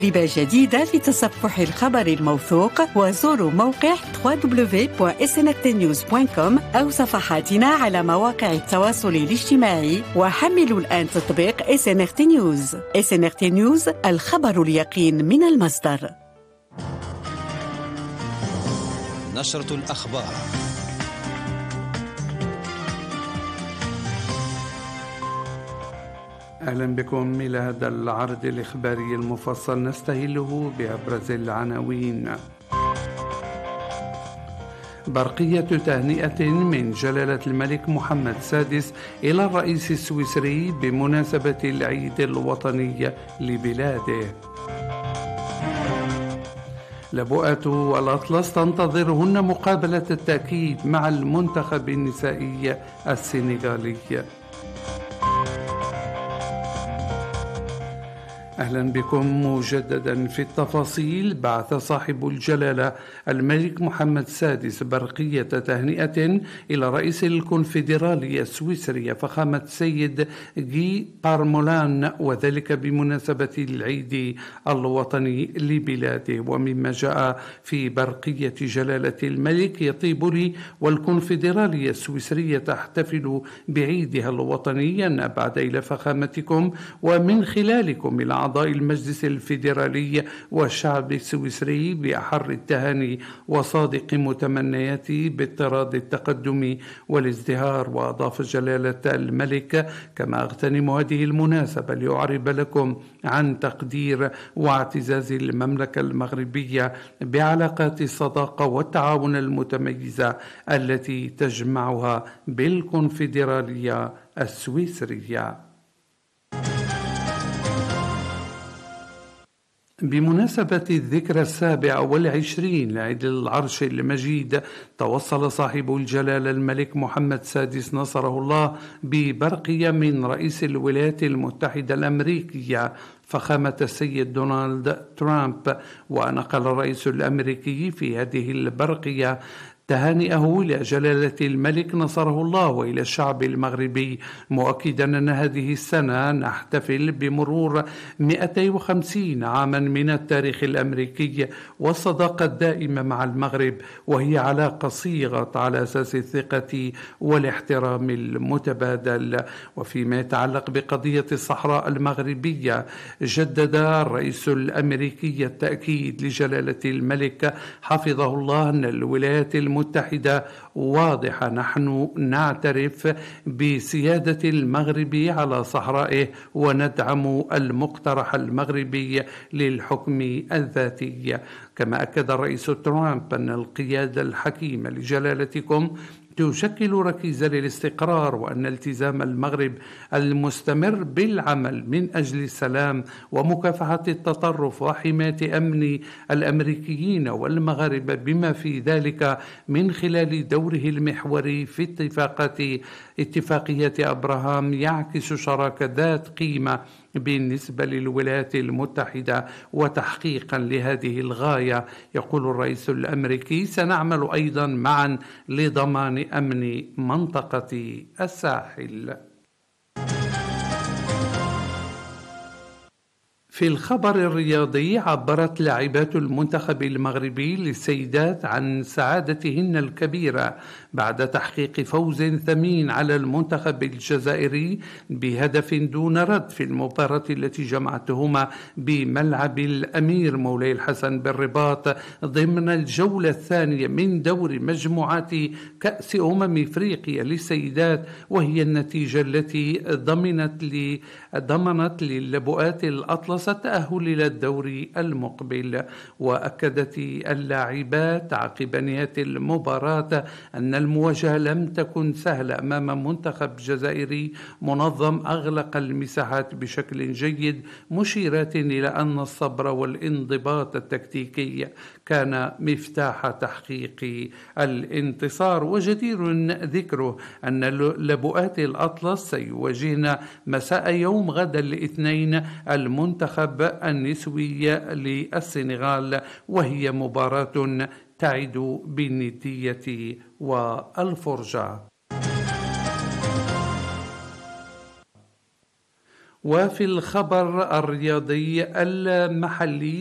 جديدة لتصفح الخبر الموثوق وزوروا موقع www.snrtnews.com أو صفحاتنا على مواقع التواصل الاجتماعي وحملوا الآن تطبيق SNRT News. SNRT News، الخبر اليقين من المصدر. نشرة الأخبار. أهلا بكم إلى هذا العرض الإخباري المفصل نستهله بأبرز العناوين. برقية تهنئة من جلالة الملك محمد السادس إلى الرئيس السويسري بمناسبة العيد الوطني لبلاده. لبؤات الأطلس تنتظرهن مقابلة التأكيد مع المنتخب النسائي السنغالي. أهلا بكم مجددا في التفاصيل. بعث صاحب الجلالة الملك محمد السادس برقية تهنئة إلى رئيس الكونفدرالية السويسرية فخامة السيد جي بارمولان، وذلك بمناسبة العيد الوطني لبلاده. ومما جاء في برقية جلالة الملك: يطيب لي والكونفدرالية السويسرية تحتفل بعيدها الوطني أن أبعد إلى فخامتكم ومن خلالكم إلى أعضاء المجلس الفيدرالي والشعب السويسري بأحر التهاني وصادق متمنياتي باضطراد التقدم والازدهار. وأضاف جلالة الملك: كما أغتنم هذه المناسبة لأعرب لكم عن تقدير واعتزاز المملكة المغربية بعلاقات الصداقة والتعاون المتميزة التي تجمعها بالكونفدرالية السويسرية. بمناسبة الذكرى 27 لعيد العرش المجيد، توصل صاحب الجلالة الملك محمد السادس نصره الله ببرقية من رئيس الولايات المتحدة الأمريكية فخامة السيد دونالد ترامب. ونقل الرئيس الأمريكي في هذه البرقية تهانئه إلى جلالة الملك نصره الله وإلى الشعب المغربي، مؤكدا أن هذه السنة نحتفل بمرور 250 عاما من التاريخ الأمريكي والصداقة الدائمة مع المغرب، وهي علاقة صيغت على أساس الثقة والاحترام المتبادل. وفيما يتعلق بقضية الصحراء المغربية، جدد الرئيس الأمريكي التأكيد لجلالة الملك حفظه الله أن الولايات المتحدة واضحة: نحن نعترف بسيادة المغرب على صحرائه وندعم المقترح المغربي للحكم الذاتي. كما أكد الرئيس ترامب أن القيادة الحكيمة لجلالتكم تشكل ركيزة للاستقرار، وأن التزام المغرب المستمر بالعمل من أجل السلام ومكافحة التطرف وحماية أمن الأمريكيين والمغاربة بما في ذلك من خلال دوره المحوري في اتفاقية أبراهام يعكس شراكة ذات قيمة بالنسبة للولايات المتحدة. وتحقيقا لهذه الغاية، يقول الرئيس الأمريكي: سنعمل أيضا معا لضمان أمن منطقة الساحل. في الخبر الرياضي، عبرت لاعبات المنتخب المغربي للسيدات عن سعادتهن الكبيرة بعد تحقيق فوز ثمين على المنتخب الجزائري بهدف دون رد في المباراة التي جمعتهما بملعب الأمير مولاي الحسن بالرباط ضمن الجولة الثانية من دور مجموعات كأس أفريقيا للسيدات، وهي النتيجة التي ضمنت للبؤات الأطلس التأهل إلى الدور المقبل. وأكدت اللاعبات عقب نهاية المباراة أن المواجهة لم تكن سهلة أمام منتخب جزائري منظم أغلق المساحات بشكل جيد، مشيرات إلى أن الصبر والانضباط التكتيكي كان مفتاح تحقيق الانتصار. وجدير ذكره أن لبؤات الأطلس سيواجهن مساء يوم غد الاثنين المنتخب النسوي للسنغال، وهي مباراة تعد بالندية والفرجة. وفي الخبر الرياضي المحلي